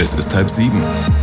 Es ist 6:30.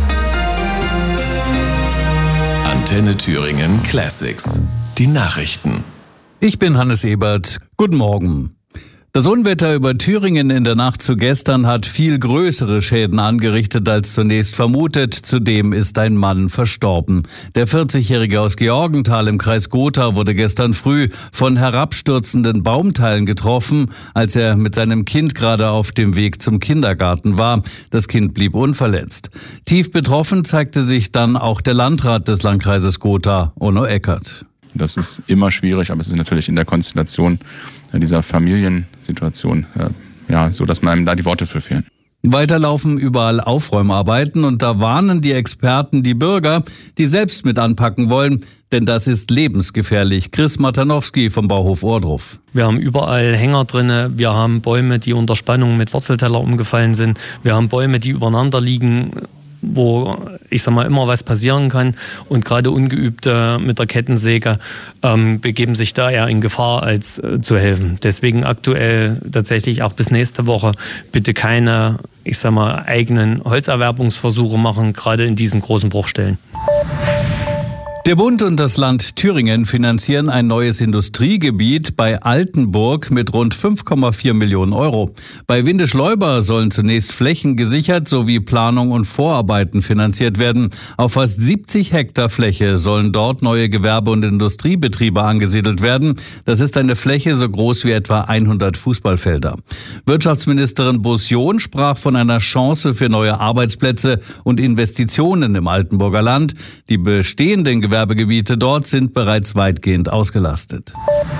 Antenne Thüringen Classics. Die Nachrichten. Ich bin Hannes Ebert. Guten Morgen. Das Unwetter über Thüringen in der Nacht zu gestern hat viel größere Schäden angerichtet als zunächst vermutet. Zudem ist ein Mann verstorben. Der 40-Jährige aus Georgenthal im Kreis Gotha wurde gestern früh von herabstürzenden Baumteilen getroffen, als er mit seinem Kind gerade auf dem Weg zum Kindergarten war. Das Kind blieb unverletzt. Tief betroffen zeigte sich dann auch der Landrat des Landkreises Gotha, Onno Eckert. Das ist immer schwierig, aber es ist natürlich in der Konstellation dieser Familiensituation so, dass einem da die Worte für fehlen. Weiter laufen überall Aufräumarbeiten und da warnen die Experten die Bürger, die selbst mit anpacken wollen, denn das ist lebensgefährlich. Chris Matanowski vom Bauhof Ohrdruf. Wir haben überall Hänger drin, wir haben Bäume, die unter Spannung mit Wurzelteller umgefallen sind, wir haben Bäume, die übereinander liegen, wo, immer was passieren kann. Und gerade Ungeübte mit der Kettensäge begeben sich da eher in Gefahr, als zu helfen. Deswegen aktuell tatsächlich auch bis nächste Woche bitte keine, eigenen Holzerwerbungsversuche machen, gerade in diesen großen Bruchstellen. Der Bund und das Land Thüringen finanzieren ein neues Industriegebiet bei Altenburg mit rund 5,4 Millionen Euro. Bei Windischleuber sollen zunächst Flächen gesichert sowie Planung und Vorarbeiten finanziert werden. Auf fast 70 Hektar Fläche sollen dort neue Gewerbe- und Industriebetriebe angesiedelt werden. Das ist eine Fläche so groß wie etwa 100 Fußballfelder. Wirtschaftsministerin Bosion sprach von einer Chance für neue Arbeitsplätze und Investitionen im Altenburger Land. Die bestehenden Gewerbegebiete dort sind bereits weitgehend ausgelastet.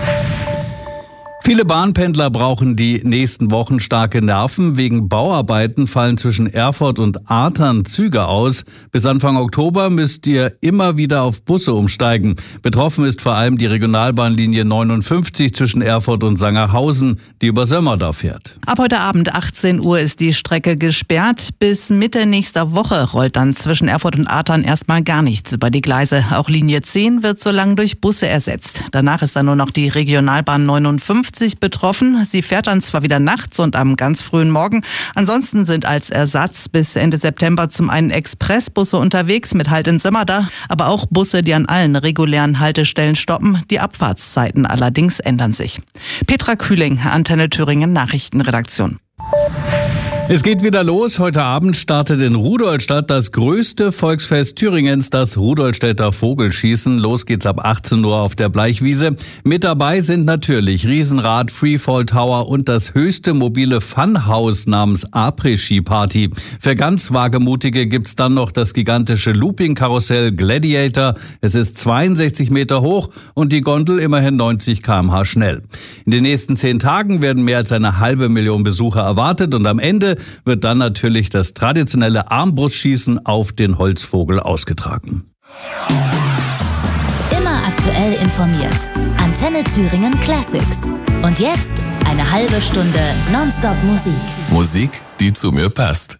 Viele Bahnpendler brauchen die nächsten Wochen starke Nerven. Wegen Bauarbeiten fallen zwischen Erfurt und Artern Züge aus. Bis Anfang Oktober müsst ihr immer wieder auf Busse umsteigen. Betroffen ist vor allem die Regionalbahnlinie 59 zwischen Erfurt und Sangerhausen, die über Sömmerda fährt. Ab heute Abend 18 Uhr ist die Strecke gesperrt. Bis Mitte nächster Woche rollt dann zwischen Erfurt und Artern erstmal gar nichts über die Gleise. Auch Linie 10 wird so lange durch Busse ersetzt. Danach ist dann nur noch die Regionalbahn 59 betroffen. Sie fährt dann zwar wieder nachts und am ganz frühen Morgen. Ansonsten sind als Ersatz bis Ende September zum einen Expressbusse unterwegs mit Halt in Sömmerda, aber auch Busse, die an allen regulären Haltestellen stoppen. Die Abfahrtszeiten allerdings ändern sich. Petra Kühling, Antenne Thüringen Nachrichtenredaktion. Es geht wieder los. Heute Abend startet in Rudolstadt das größte Volksfest Thüringens, das Rudolstädter Vogelschießen. Los geht's ab 18 Uhr auf der Bleichwiese. Mit dabei sind natürlich Riesenrad, Freefall Tower und das höchste mobile Funhaus namens Après-Ski Party. Für ganz Wagemutige gibt's dann noch das gigantische Looping-Karussell Gladiator. Es ist 62 Meter hoch und die Gondel immerhin 90 km/h schnell. In den nächsten 10 Tagen werden mehr als 500.000 Besucher erwartet und am Ende wird dann natürlich das traditionelle Armbrustschießen auf den Holzvogel ausgetragen. Immer aktuell informiert. Antenne Thüringen Classics. Und jetzt eine halbe Stunde Nonstop Musik. Musik, die zu mir passt.